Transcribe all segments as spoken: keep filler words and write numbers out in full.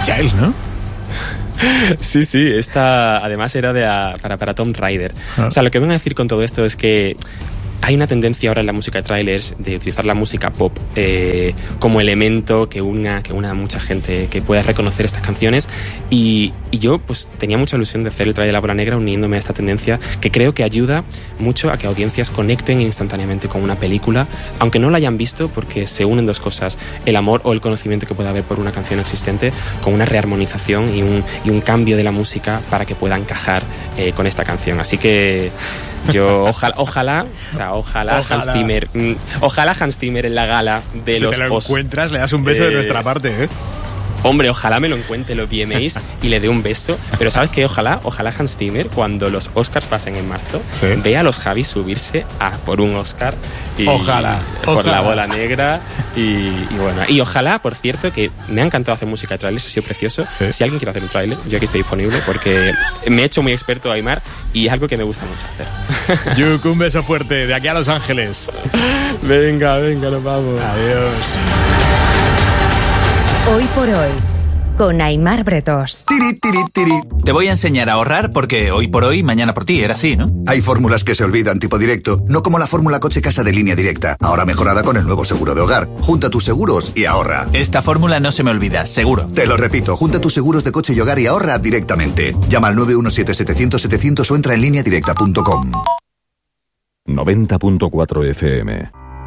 Giles, ¿no? Sí, sí, esta además era de a, para, para Tomb Raider. Ah. O sea, lo que vengo a decir con todo esto es que hay una tendencia ahora en la música de trailers de utilizar la música pop eh, como elemento que una, que una a mucha gente que pueda reconocer estas canciones y, y yo pues tenía mucha ilusión de hacer el trailer de La Bola Negra uniéndome a esta tendencia que creo que ayuda mucho a que audiencias conecten instantáneamente con una película, aunque no la hayan visto, porque se unen dos cosas, el amor o el conocimiento que pueda haber por una canción existente con una rearmonización y un, y un cambio de la música para que pueda encajar eh, con esta canción. Así que yo ojalá, ojalá, o sea, ojalá, ojalá. Hans Zimmer, mm, ojalá Hans Zimmer en la gala de si los Si te lo post, encuentras, le das un beso eh, de nuestra parte, ¿eh? Hombre, ojalá me lo encuentre los V M As y le dé un beso. Pero ¿sabes qué? Ojalá, ojalá Hans Zimmer, cuando los Oscars pasen en marzo, ¿sí? Vea a los Javis subirse a por un Oscar. Y, ojalá. Por ojalá. La Bola Negra. Y, y bueno, y ojalá, por cierto, que me ha encantado hacer música de trailers, ha sido precioso. ¿Sí? Si alguien quiere hacer un trailer, yo aquí estoy disponible porque me he hecho muy experto a Aimar y es algo que me gusta mucho hacer. Yuk, un beso fuerte de aquí a Los Ángeles. Venga, venga, nos vamos. Adiós. Hoy por hoy, con Aimar Bretos. Tiri, tiri, tiri. Te voy a enseñar a ahorrar porque hoy por hoy, mañana por ti, era así, ¿no? Hay fórmulas que se olvidan, tipo directo, no como la fórmula coche casa de Línea Directa, ahora mejorada con el nuevo seguro de hogar. Junta tus seguros y ahorra. Esta fórmula no se me olvida, seguro. Te lo repito, junta tus seguros de coche y hogar y ahorra directamente. Llama al nueve uno siete setecientos setecientos o entra en línea directa punto com. noventa punto cuatro F M.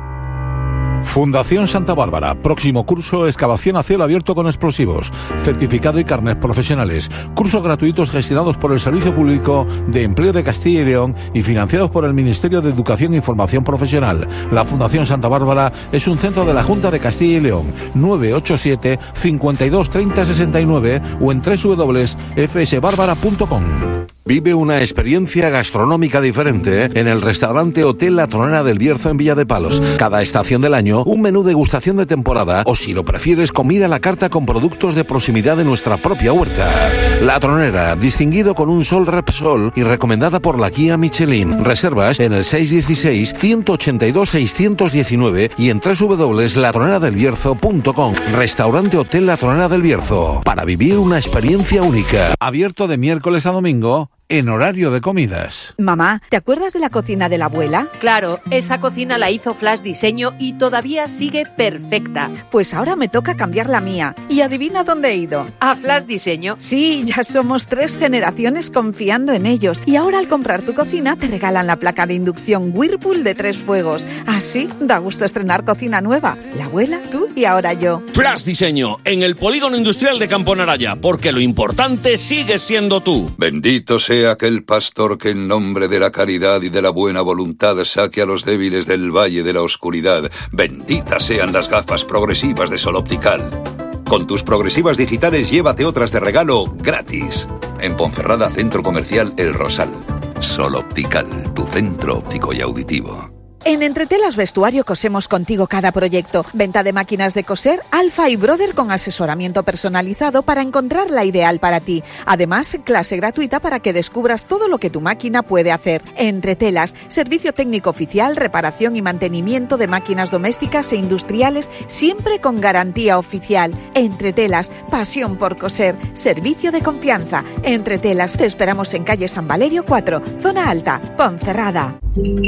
Fundación Santa Bárbara, próximo curso excavación a cielo abierto con explosivos, certificado y carnet profesionales, cursos gratuitos gestionados por el Servicio Público de Empleo de Castilla y León y financiados por el Ministerio de Educación e Información Profesional. La Fundación Santa Bárbara es un centro de la Junta de Castilla y León. nueve ocho siete, cinco dos tres cero, seis nueve o en doble u doble u doble u punto f s bárbara punto com. Vive una experiencia gastronómica diferente en el restaurante Hotel La Tronera del Bierzo en Villadepalos. Cada estación del año, un menú degustación de temporada o, si lo prefieres, comida a la carta con productos de proximidad de nuestra propia huerta. La Tronera, distinguido con un Sol Repsol y recomendada por la guía Michelin. Reservas en el seis uno seis, uno ocho dos, seis uno nueve y en doble u doble u doble u punto la tronera del bierzo punto com. Restaurante Hotel La Tronera del Bierzo. Para vivir una experiencia única. Abierto de miércoles a domingo en horario de comidas. Mamá, ¿te acuerdas de la cocina de la abuela? Claro, esa cocina la hizo Flash Diseño y todavía sigue perfecta. Pues ahora me toca cambiar la mía. ¿Y adivina dónde he ido? ¿A Flash Diseño? Sí, ya somos tres generaciones confiando en ellos. Y ahora al comprar tu cocina te regalan la placa de inducción Whirlpool de tres fuegos. Así da gusto estrenar cocina nueva. La abuela, tú y ahora yo. Flash Diseño, en el Polígono Industrial de Campo Naraya, porque lo importante sigue siendo tú. Bendito sea aquel pastor que en nombre de la caridad y de la buena voluntad saque a los débiles del valle de la oscuridad. Benditas sean las gafas progresivas de Sol Optical. Con tus progresivas digitales llévate otras de regalo gratis. En Ponferrada, Centro Comercial El Rosal. Sol Optical, tu centro óptico y auditivo. En Entretelas Vestuario cosemos contigo cada proyecto. Venta de máquinas de coser Alfa y Brother con asesoramiento personalizado para encontrar la ideal para ti. Además, clase gratuita para que descubras todo lo que tu máquina puede hacer. Entretelas, servicio técnico oficial, reparación y mantenimiento de máquinas domésticas e industriales, siempre con garantía oficial. Entretelas, pasión por coser, servicio de confianza. Entretelas, te esperamos en calle San Valerio cuatro, zona alta, Ponferrada.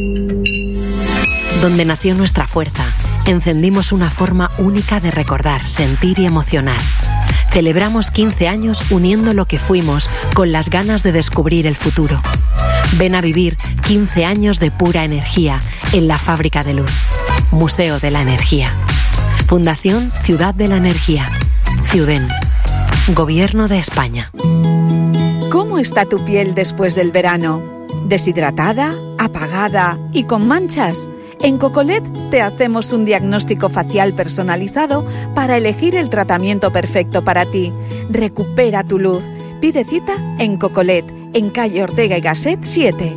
Donde nació nuestra fuerza, encendimos una forma única de recordar, sentir y emocionar. Celebramos quince años uniendo lo que fuimos con las ganas de descubrir el futuro. Ven a vivir quince años de pura energía en la Fábrica de Luz. Museo de la Energía. Fundación Ciudad de la Energía. Ciuden. Gobierno de España. ¿Cómo está tu piel después del verano? ¿Deshidratada? ¿Apagada? ¿Y con manchas? En Cocolet te hacemos un diagnóstico facial personalizado para elegir el tratamiento perfecto para ti. Recupera tu luz. Pide cita en Cocolet, en calle Ortega y Gasset siete.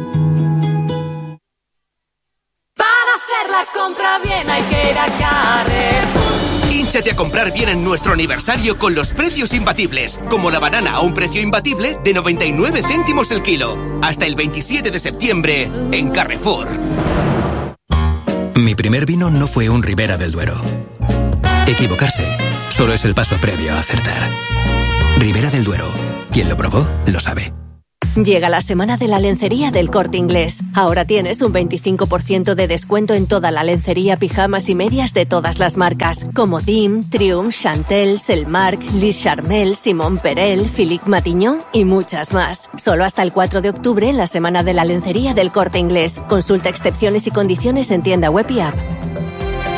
Para hacer la compra bien hay que ir a Carrefour. Hínchate a comprar bien en nuestro aniversario con los precios imbatibles, como la banana a un precio imbatible de noventa y nueve céntimos el kilo. Hasta el veintisiete de septiembre en Carrefour. Mi primer vino no fue un Ribera del Duero. Equivocarse solo es el paso previo a acertar. Ribera del Duero. Quien lo probó, lo sabe. Llega la semana de la lencería del Corte Inglés. Ahora tienes un veinticinco por ciento de descuento en toda la lencería, pijamas y medias de todas las marcas, como Dim, Triumph, Chantel, Selmark, Lis Charmel, Simon Perel, Philippe Matignon y muchas más. Solo hasta el cuatro de octubre en la semana de la lencería del Corte Inglés. Consulta excepciones y condiciones en tienda web y app.